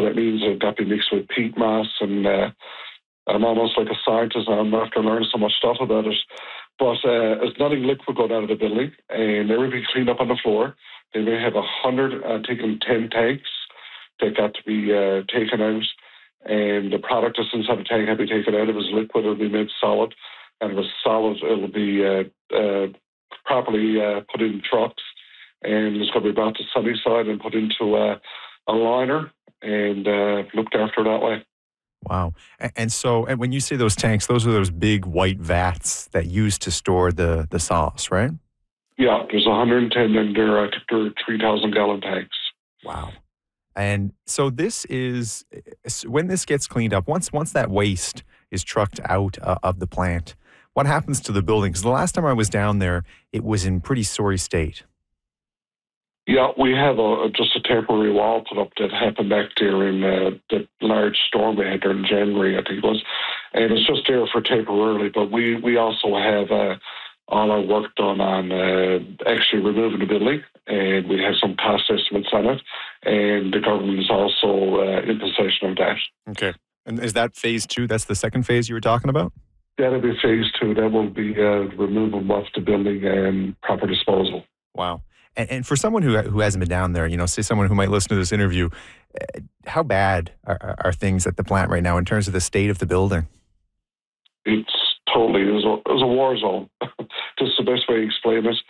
So that means it's got to be mixed with peat mass, and I'm almost like a scientist. I'm after learning so much stuff about it. But there's nothing liquid going out of the building, and everything cleaned up on the floor. They may have 100, taken 10 tanks that got to be taken out, and the product that's inside the tank had to be taken out. It was liquid, it'll be made solid, and if it's solid, it'll be properly put in trucks, and it's going to be brought to Sunnyside and put into a liner and looked after that way. Wow. And when you say those tanks, those are those big white vats that used to store the sauce, right? Yeah, there's 110 in there. I think they're 3,000-gallon tanks. Wow. And so this is, when this gets cleaned up, once that waste is trucked out of the plant, what happens to the building? Because the last time I was down there, it was in pretty sorry state. Yeah, we have just a temporary wall put up that happened back there in the large storm we had there in January, I think it was. And it's just there for temporarily, but we also have all our work done on actually removing the building, and we have some cost estimates on it, and the government is also in possession of that. Okay. And is that phase 2? That's the second phase you were talking about? That'll be phase 2. That will be removal of the building and proper disposal. Wow. And for someone who hasn't been down there, say someone who might listen to this interview, how bad are things at the plant right now in terms of the state of the building? It's totally, it was a war zone. Just the best way to explain it.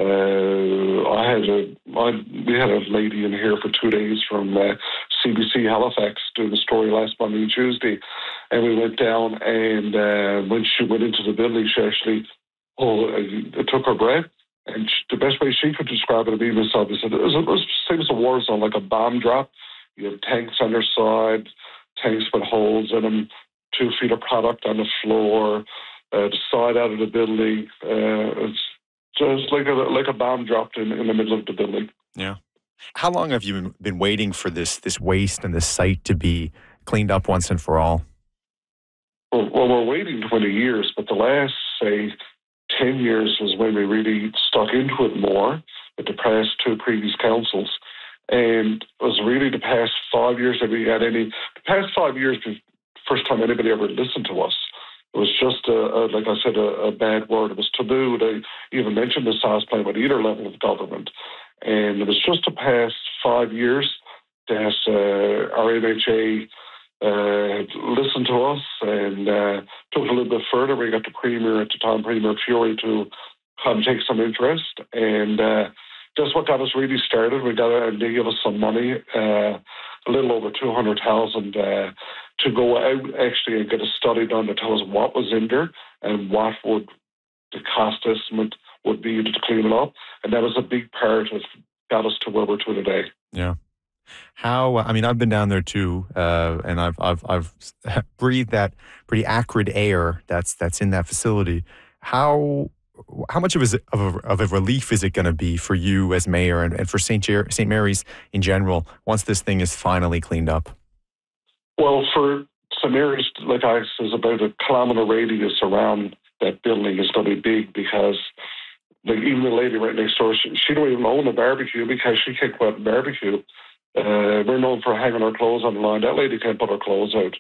We had a lady in here for 2 days from CBC Halifax doing a story last Monday and Tuesday, and we went down, and when she went into the building, she actually it took her breath. And the best way she could describe it to me myself is that it was the same as a war zone, like a bomb drop. You have tanks on their side, tanks with holes in them, 2 feet of product on the floor, the side out of the building. It's just like a bomb dropped in the middle of the building. Yeah. How long have you been waiting for this waste and this site to be cleaned up once and for all? Well, we're waiting 20 years, but the last, say, 10 years was when we really stuck into it more with the past 2 previous councils. And it was really the past 5 years that we had the past 5 years, the first time anybody ever listened to us. It was just, like I said, a bad word. It was taboo to even mention the sauce plant with either level of government. And it was just the past 5 years that our MHA listened to us and took it a little bit further. We got the Premier at the time, Premier Fury, to come take some interest, and that's what got us really started. And they gave us some money, a little over 200,000, to go out actually and get a study done to tell us what was in there and what would the cost estimate would be to clean it up, and that was a big part of got us to where we're to today. Yeah. I've been down there too, and I've breathed that pretty acrid air that's in that facility. How much of a relief is it going to be for you as mayor and for St. Mary's in general once this thing is finally cleaned up? Well, for St. Mary's, like I said, about a kilometre radius around that building is going to be big because, like, even the lady right next door, she don't even own a barbecue because she can't go out and barbecue. We're known for hanging our clothes on the line. That lady can't put her clothes out.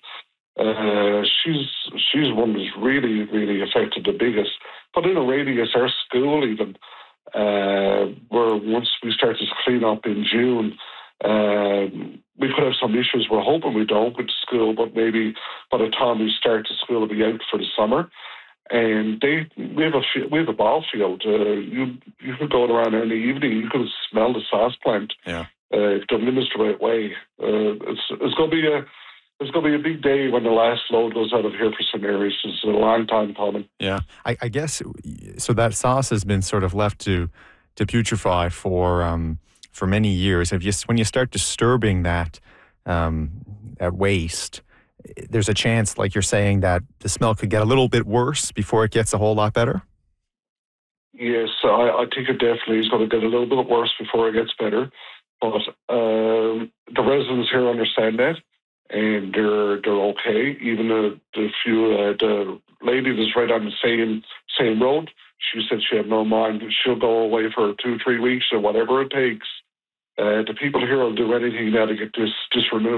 She's one that's really, really affected the biggest. But in a radius, our school even, where once we start to clean up in June, we could have some issues. We're hoping we don't with the school, but maybe by the time we start, the school will be out for the summer. And we have a ball field. You could go around in the evening. You could smell the sauce plant. Yeah. If they're administered the right way, it's going to be a big day when the last load goes out of here for St. Mary's. It's a long time coming. Yeah, I guess so. That sauce has been sort of left to putrefy for many years. When you start disturbing that waste, there's a chance, like you're saying, that the smell could get a little bit worse before it gets a whole lot better. Yes, I think it definitely is going to get a little bit worse before it gets better. But the residents here understand that, and they're okay. Even the lady that's right on the same road, she said she had no mind. She'll go away for 2-3 weeks or whatever it takes. The people here will do anything now to get this removed.